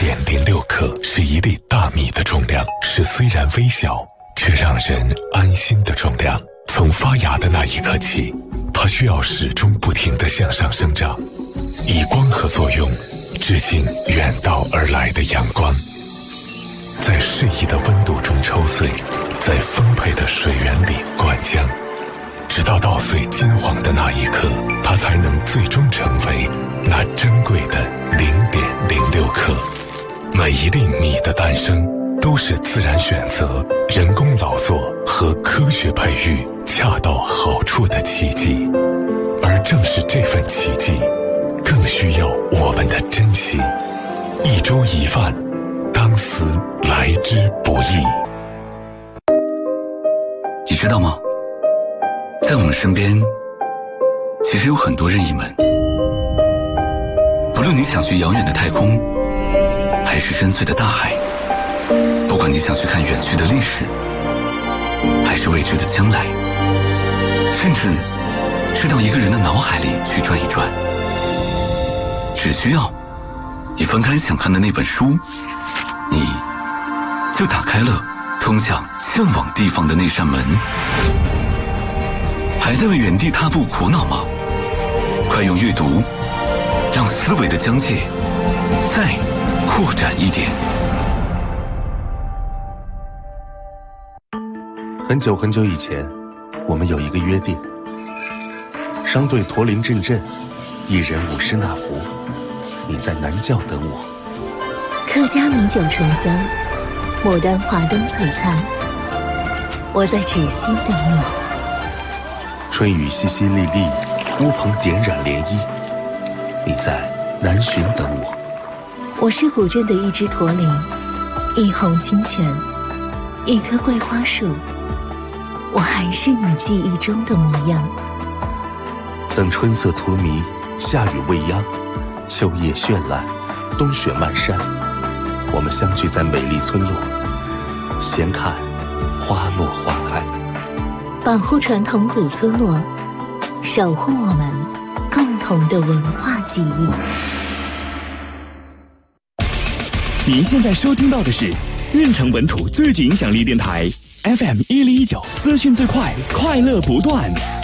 0.06克是一粒大米的重量，是虽然微小却让人安心的重量。从发芽的那一刻起，它需要始终不停地向上生长，以光合作用致敬远道而来的阳光，在适宜的温度中抽穗，在丰沛的水源里灌浆，直到稻穗金黄的那一刻，它才能最终成为那珍贵的0.06克。每一粒米的诞生都是自然选择、人工劳作和科学培育恰到好处的奇迹，而正是这份奇迹更需要我们的珍惜。一粥一饭，当思来之不易。 你知道吗？在我们身边其实有很多任意门，不论你想去遥远的太空还是深邃的大海，不管你想去看远去的历史还是未知的将来，甚至是到一个人的脑海里去转一转，只需要你翻开想看的那本书，你就打开了通向向往地方的那扇门。还在为原地踏步苦恼吗？快用阅读让思维的疆界再扩展一点。 很久很久以前，我们有一个约定，商队驼铃阵阵，一人舞狮那福，你在南教等我。 客家米酒醇香，牡丹华灯璀璨，我在芷溪等你。 春雨淅淅沥沥，乌篷点染涟漪，你在南浔等我。 我是古镇的一只驼铃，一泓清泉，一棵桂花树，我还是你记忆中的模样。 等春色荼蘼，夏雨未央，秋叶绚烂，冬雪漫山，我们相聚在美丽村落，闲看花落花开。 保护传统古村落，守护我们共同的文化记忆。 您现在收听到的是运城本土最具影响力电台 FM 1019，资讯最快，快乐不断。